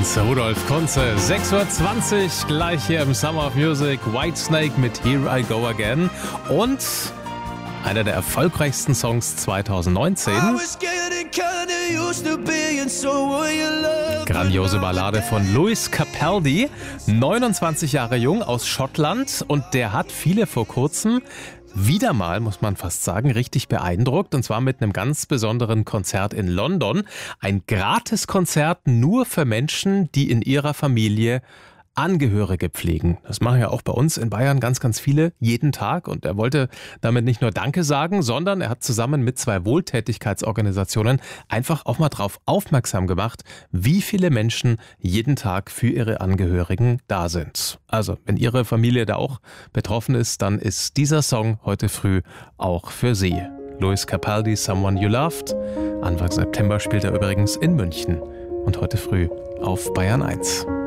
1, Rudolf Kunze, 6:20 Uhr, gleich hier im Summer of Music, Whitesnake mit Here I Go Again und einer der erfolgreichsten Songs 2019. Grandiose Ballade von Lewis Capaldi, 29 Jahre jung, aus Schottland, und der hat viele vor kurzem wieder mal, muss man fast sagen, richtig beeindruckt, und zwar mit einem ganz besonderen Konzert in London. Ein Gratiskonzert nur für Menschen, die in ihrer Familie Angehörige pflegen. Das machen ja auch bei uns in Bayern ganz, ganz viele jeden Tag, und er wollte damit nicht nur Danke sagen, sondern er hat zusammen mit 2 Wohltätigkeitsorganisationen einfach auch mal drauf aufmerksam gemacht, wie viele Menschen jeden Tag für ihre Angehörigen da sind. Also, wenn Ihre Familie da auch betroffen ist, dann ist dieser Song heute früh auch für Sie. Lewis Capaldi, Someone You Loved. Anfang September spielt er übrigens in München und heute früh auf Bayern 1.